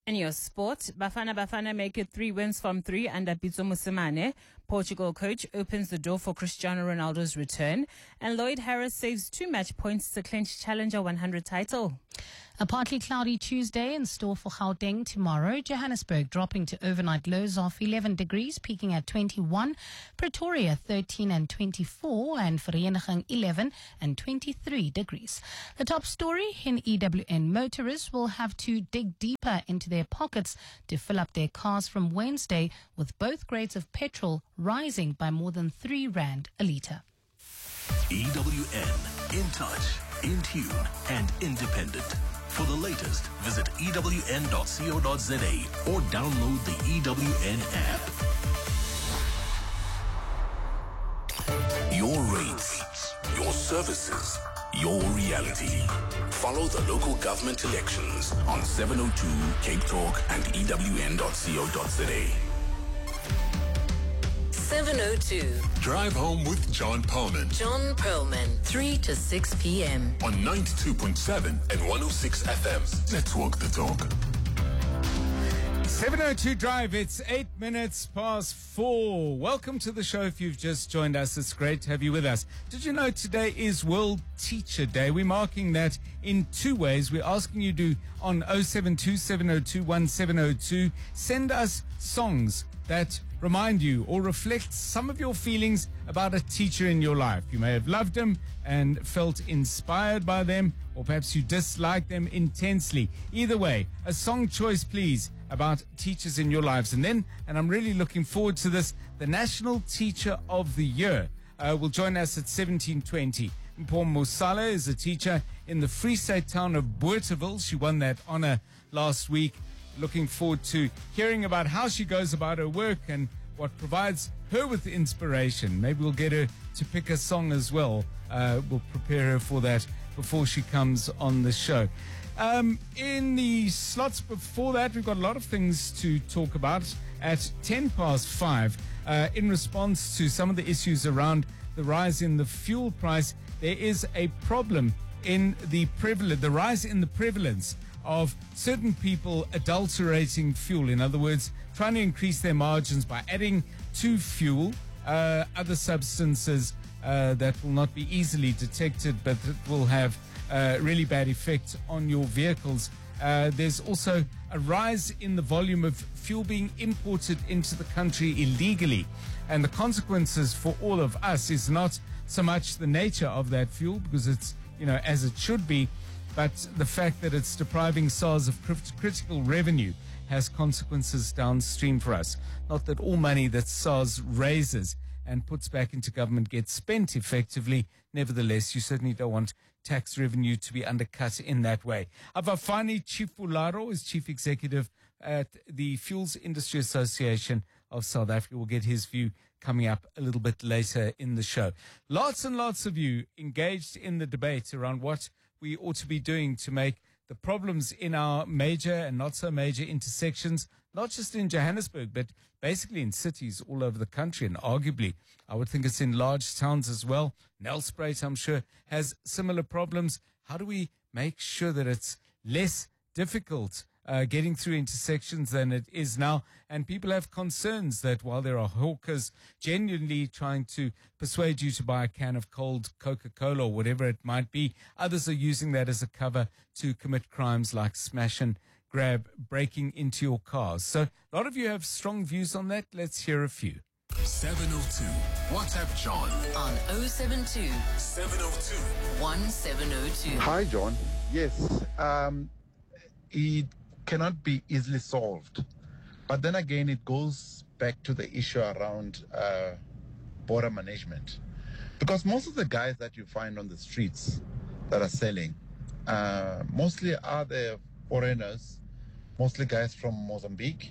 In your sport, Bafana Bafana make it three wins from three under Pitso Mosimane. Portugal coach opens the door for Cristiano Ronaldo's return. And Lloyd Harris saves two match points to clinch Challenger one hundred title. A partly cloudy Tuesday in store for Gauteng tomorrow. Johannesburg dropping to overnight lows of eleven degrees, peaking at twenty-one. Pretoria thirteen and twenty-four, and Vereeniging eleven and twenty-three degrees. The top story in E W N: motorists will have to dig deeper into their pockets to fill up their cars from Wednesday, with both grades of petrol rising by more than three rand a litre. E W N, in touch, in tune, and independent. For the latest, visit E W N dot co dot za or download the E W N app. Your rates, your services, your reality. Follow the local government elections on seven oh two Cape Talk and E W N dot co dot za. seven oh two. Drive home with John Perlman. John Perlman, three to six p.m. On ninety-two point seven and one oh six F M. Let's walk the talk. seven oh two Drive, it's eight minutes past four. Welcome to the show if you've just joined us. It's great to have you with us. Did you know today is World Teacher Day? We're marking that in two ways. We're asking you to, on oh seven two, seven oh two, one seven oh two, send us songs that remind you or reflect some of your feelings about a teacher in your life. You may have loved them and felt inspired by them, or perhaps you dislike them intensely. Either way, a song choice, please, about teachers in your lives. And then, and I'm really looking forward to this, the National Teacher of the Year uh, will join us at seventeen twenty. Mpho Musala is a teacher in the Free State town of Bothaville. She won that honor last week. Looking forward to hearing about how she goes about her work and what provides her with inspiration. Maybe we'll get her to pick a song as well. Uh, we'll prepare her for that before she comes on the show. Um, in the slots before that, we've got a lot of things to talk about. At ten past five, uh, in response to some of the issues around the rise in the fuel price, there is a problem in the prevalence, the rise in the prevalence of certain people adulterating fuel. In other words, trying to increase their margins by adding to fuel uh, other substances uh, that will not be easily detected, but that will have uh, really bad effect on your vehicles. Uh, there's also a rise in the volume of fuel being imported into the country illegally. And the consequences for all of us is not so much the nature of that fuel, because it's, you know, as it should be, but the fact that it's depriving SARS of crit- critical revenue has consequences downstream for us. Not that all money that SARS raises and puts back into government gets spent effectively. Nevertheless, you certainly don't want tax revenue to be undercut in that way. Avafani Chifularo is Chief Executive at the Fuels Industry Association of South Africa. We'll get his view coming up a little bit later in the show. Lots and lots of you engaged in the debate around what we ought to be doing to make the problems in our major and not so major intersections, not just in Johannesburg, but basically in cities all over the country. And arguably, I would think it's in large towns as well. Nelspruit, I'm sure, has similar problems. How do we make sure that it's less difficult uh, getting through intersections than it is now? And people have concerns that while there are hawkers genuinely trying to persuade you to buy a can of cold Coca-Cola or whatever it might be, others are using that as a cover to commit crimes like smash and grab, breaking into your cars. So a lot of you have strong views on that. Let's hear a few. seven oh two. WhatsApp John. On oh seven two, seven oh two, one seven oh two. Hi, John. Yes, um, it cannot be easily solved. But then again, it goes back to the issue around uh, border management. Because most of the guys that you find on the streets that are selling, uh, mostly are the foreigners, mostly guys from Mozambique.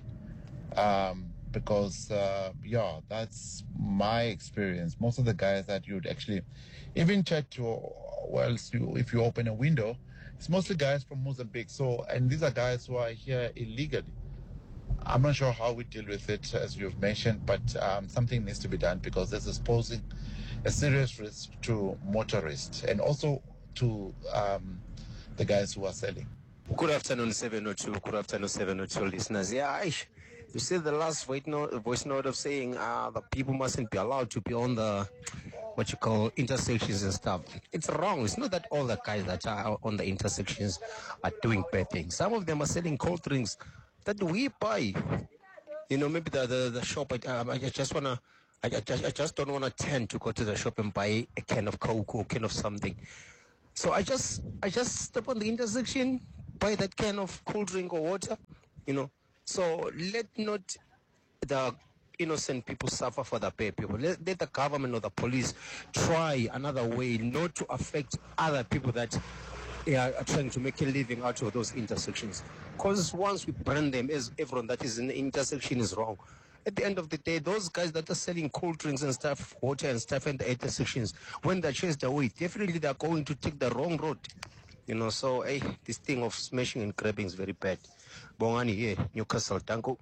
Um, because, uh, yeah, that's my experience. Most of the guys that you'd actually even chat to, well, if you open a window, it's mostly guys from Mozambique. So, and these are guys who are here illegally. I'm not sure how we deal with it, as you've mentioned, but um, something needs to be done, because this is posing a serious risk to motorists and also to um, the guys who are selling. Good afternoon, seven oh two. Good afternoon, seven oh two listeners. Yeah, I, you see the last voice note, voice note of saying uh, the people mustn't be allowed to be on the, what you call, intersections and stuff. It's wrong. It's not that all the guys that are on the intersections are doing bad things. Some of them are selling cold drinks that we buy. You know, maybe the the, the shop, I, um, I just want to, I, I, just, I just don't want to tend to go to the shop and buy a can of Coke or a can of something. So I just, I just step on the intersection, buy that can of cold drink or water, you know. So let not the innocent people suffer for the bad people. Let, let the government or the police try another way not to affect other people that are, are trying to make a living out of those intersections. Because once we burn them, as everyone that is in the intersection is wrong. At the end of the day, those guys that are selling cold drinks and stuff, water and stuff in the intersections, when they're chased away, definitely they're going to take the wrong road. You know, so hey, this thing of smashing and grabbing is very bad. Bongani here, Newcastle, Tanko.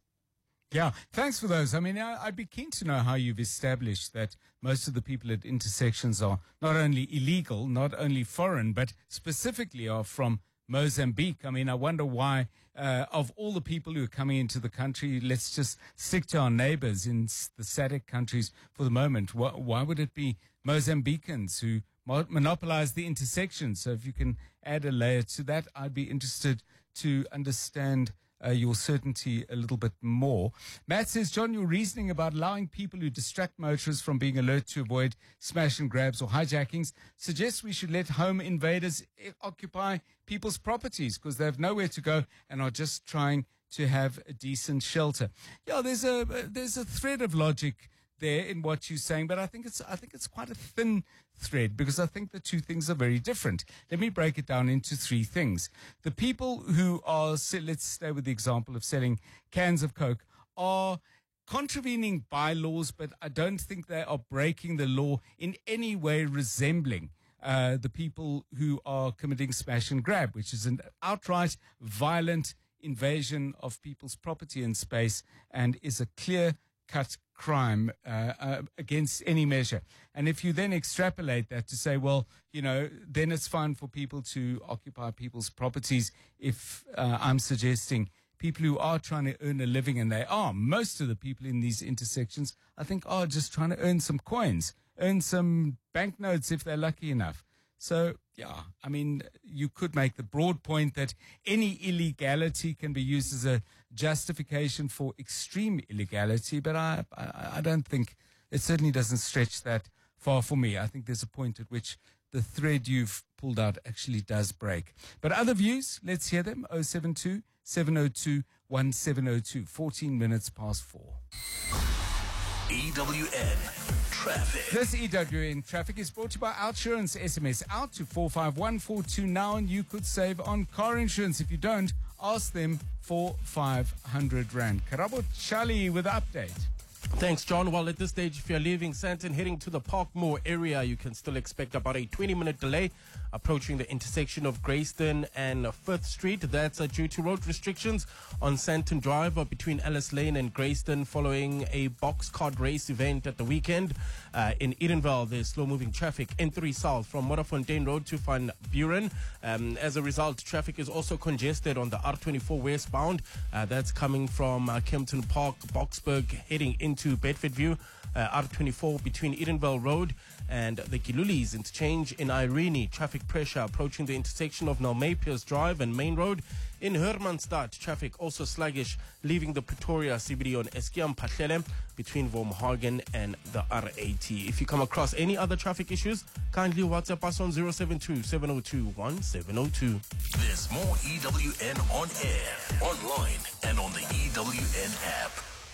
Yeah, thanks for those. I mean, I, I'd be keen to know how you've established that most of the people at intersections are not only illegal, not only foreign, but specifically are from Mozambique. I mean, I wonder why, uh, of all the people who are coming into the country, let's just stick to our neighbors in the S A D C countries for the moment. Why, why would it be Mozambicans who monopolize the intersection? So if you can add a layer to that, I'd be interested to understand uh, your certainty a little bit more. Matt says, John, your reasoning about allowing people who distract motorists from being alert to avoid smash and grabs or hijackings suggests we should let home invaders occupy people's properties because they have nowhere to go and are just trying to have a decent shelter. Yeah, there's a there's a thread of logic there in what you're saying, but I think it's I think it's quite a thin thread because I think the two things are very different. Let me break it down into three things. The people who are, let's stay with the example of selling cans of Coke, are contravening bylaws, but I don't think they are breaking the law in any way resembling uh, the people who are committing smash and grab, which is an outright violent invasion of people's property and space and is a clear cut crime uh, uh, against any measure. And if you then extrapolate that to say, well, you know, then it's fine for people to occupy people's properties if uh, I'm suggesting people who are trying to earn a living, and they are, most of the people in these intersections, I think, are just trying to earn some coins, earn some banknotes if they're lucky enough. So, yeah, I mean, you could make the broad point that any illegality can be used as a justification for extreme illegality, but I, I, I don't think, it certainly doesn't stretch that far for me. I think there's a point at which the thread you've pulled out actually does break. But other views, let's hear them. oh seven two, seven oh two, one seven oh two, fourteen minutes past four. E W N Traffic. This E W N Traffic is brought to you by Outsurance. S M S out to four five one four two now and you could save on car insurance. If you don't, ask them for five hundred rand. Karabo Charlie with the update. Thanks, John. Well, at this stage, if you're leaving Sandton heading to the Parkmore area, you can still expect about a twenty-minute delay approaching the intersection of Grayston and Fifth Street. That's uh, due to road restrictions on Sandton Drive uh, between Ellis Lane and Grayston following a box card race event at the weekend. Uh, in Edenvale, there's slow-moving traffic N three South from Modderfontein Road to Van Buren. Um, as a result, traffic is also congested on the R twenty-four westbound. Uh, that's coming from uh, Kempton Park, Boksburg, heading into Bedfordview. Uh, R twenty-four between Edenvale Road and the Kilulis interchange in Irene. Traffic pressure approaching the intersection of Nalmapiers Drive and Main Road. In Hermanstad, traffic also sluggish, leaving the Pretoria C B D on Eskiam Pahlele between Wormhagen and the R eighty. If you come across any other traffic issues, kindly WhatsApp us on zero seven two, seven oh two, one seven oh two. There's more E W N on air, online, and on the E W N app.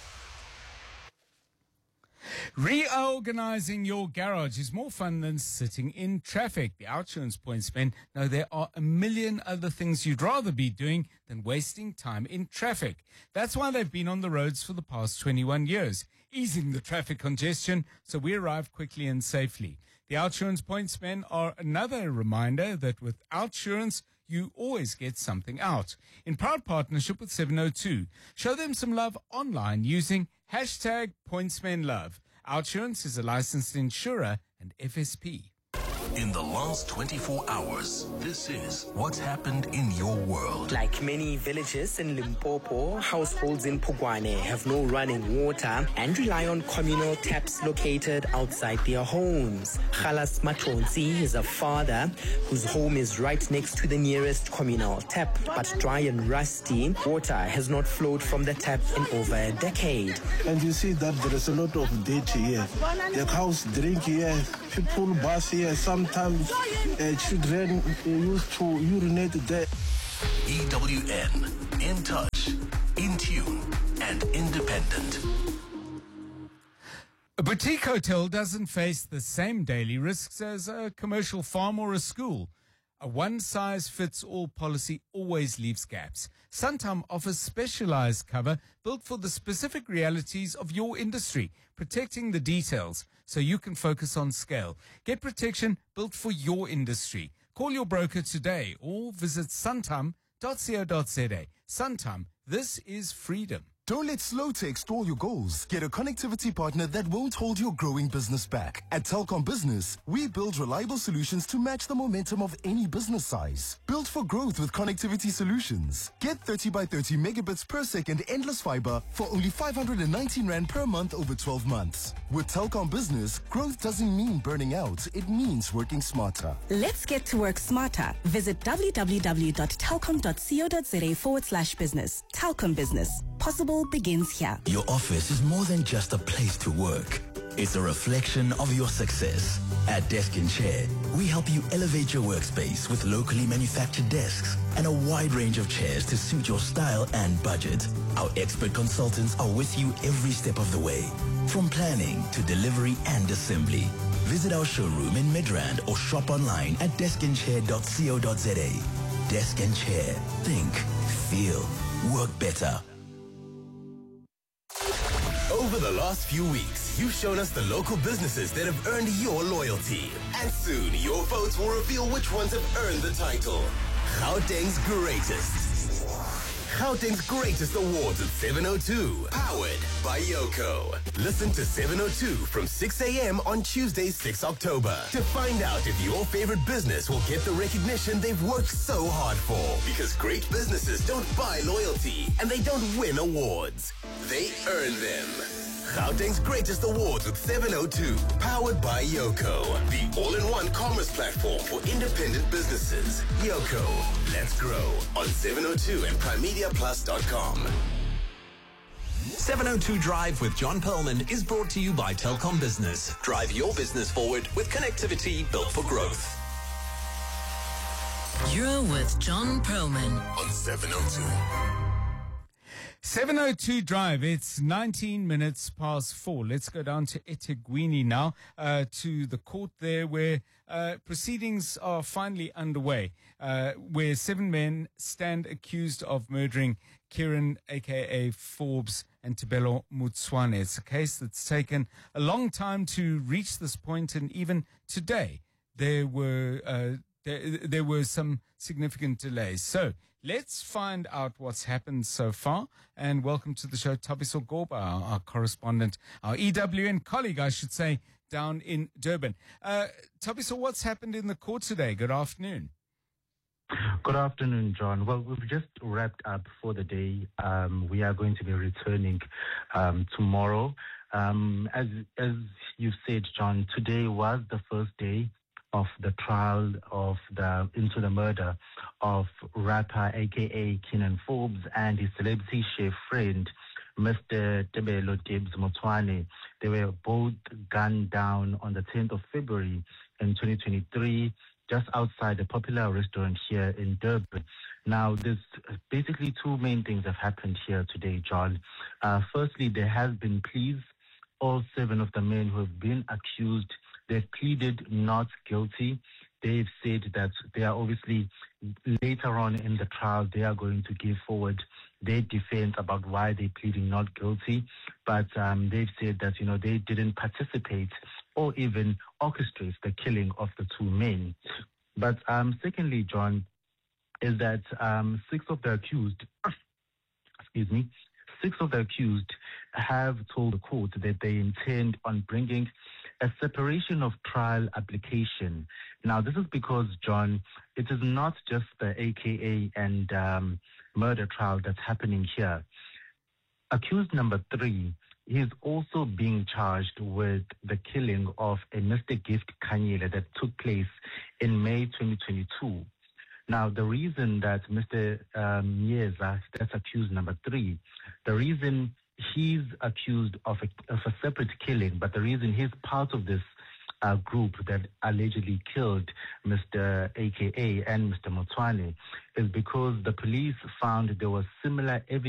Reorganizing your garage is more fun than sitting in traffic. The Outsurance Points men know there are a million other things you'd rather be doing than wasting time in traffic. That's why they've been on the roads for the past twenty-one years, easing the traffic congestion so we arrive quickly and safely. The Outsurance Points men are another reminder that with Outsurance, you always get something out. In proud partnership with seven oh two, show them some love online using hashtag PointsmenLove. Outsurance is a licensed insurer and F S P. In the last twenty-four hours, this is what's happened in your world. Like many villages in Limpopo, households in Pugwane have no running water and rely on communal taps located outside their homes. Khalas Matonsi is a father whose home is right next to the nearest communal tap, but dry and rusty, water has not flowed from the tap in over a decade. And you see that there is a lot of dirt here. The cows drink here, people bath here, sometimes uh, children uh, used to urinate there. E W N, in touch, in tune, and independent. A boutique hotel doesn't face the same daily risks as a commercial farm or a school. A one-size-fits-all policy always leaves gaps. Suntam offers specialized cover built for the specific realities of your industry, protecting the details so you can focus on scale. Get protection built for your industry. Call your broker today or visit suntam dot co dot za. Suntam, this is freedom. Don't let Slowtech stall your goals. Get a connectivity partner that won't hold your growing business back. At Telkom Business, we build reliable solutions to match the momentum of any business size. Built for growth with connectivity solutions. Get thirty by thirty megabits per second endless fiber for only five hundred nineteen rand per month over twelve months. With Telkom Business, growth doesn't mean burning out. It means working smarter. Let's get to work smarter. Visit w w w dot telkom dot co dot za forward slash business. Telkom Business. Possible begins here. Your office is more than just a place to work. It's a reflection of your success. At Desk and Chair, we help you elevate your workspace with locally manufactured desks and a wide range of chairs to suit your style and budget. Our expert consultants are with you every step of the way, from planning to delivery and assembly. Visit our showroom in Midrand or shop online at desk and chair dot co dot za. Desk and Chair. Think, feel, work better. Over the last few weeks, you've shown us the local businesses that have earned your loyalty. And soon, your votes will reveal which ones have earned the title. Gauteng's Greatest. Gauteng's Greatest Awards at seven oh two. Powered by Yoko. Listen to seven oh two from six a.m. on Tuesday, sixth October to find out if your favorite business will get the recognition they've worked so hard for. Because great businesses don't buy loyalty and they don't win awards. They earn them. Gauteng's Greatest Awards with seven oh two. Powered by Yoko. The all-in-one commerce platform for independent businesses. Yoko. Let's grow on seven oh two and prime media plus dot com. seven oh two Drive with John Perlman is brought to you by Telkom Business. Drive your business forward with connectivity built for growth. You're with John Perlman on seven oh two. seven oh two Drive, it's nineteen minutes past four. Let's go down to eThekwini now, uh, to the court there where uh, proceedings are finally underway, uh, where seven men stand accused of murdering Kieran, a k a. Forbes, and Tebelo Mutswane. It's a case that's taken a long time to reach this point, and even today there were uh, there, there were some significant delays. So let's find out what's happened so far. And welcome to the show, Thabiso Gorba, our, our correspondent, our E W N colleague, I should say, down in Durban. Uh, Thabiso, what's happened in the court today? Good afternoon. Good afternoon, John. Well, we've just wrapped up for the day. Um, we are going to be returning um, tomorrow. Um, as as you said, John, today was the first day of the trial of the into the murder of rapper a k a. Kieran Forbes and his celebrity chef friend, Mister Tebelo Debs Mutswane. They were both gunned down on the tenth of February in twenty twenty-three, just outside a popular restaurant here in Durban. Now, there's basically two main things have happened here today, John. Uh, firstly, there has been pleas. All seven of the men who have been accused, they've pleaded not guilty. They've said that they are obviously, later on in the trial, they are going to give forward their defense about why they're pleading not guilty. But um, they've said that, you know, they didn't participate or even orchestrate the killing of the two men. But um, secondly, John, is that um, six of the accused, excuse me, six of the accused have told the court that they intend on bringing a separation of trial application. Now, this is because, John, it is not just the A K A and um, murder trial that's happening here. Accused number three, he is also being charged with the killing of a Mister Gift Kanyele that took place in May twenty twenty-two. Now, the reason that Mister Um, Mieza, that's accused number three, the reason he's accused of a, of a separate killing, but the reason he's part of this uh, group that allegedly killed Mister A K A and Mister Motwane is because the police found there was similar evidence